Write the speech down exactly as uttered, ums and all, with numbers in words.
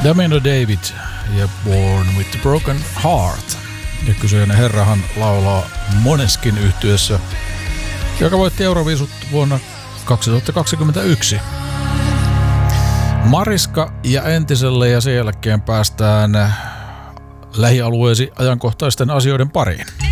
Damien David ja Born with the Broken Heart. Ja kyseinen herrahan laulaa Måneskin yhtyeessä, joka voitti Euroviisut vuonna kaksituhattakaksikymmentäyksi. Mariska ja entiselle, ja sen jälkeen päästään lähialueesi ajankohtaisten asioiden pariin.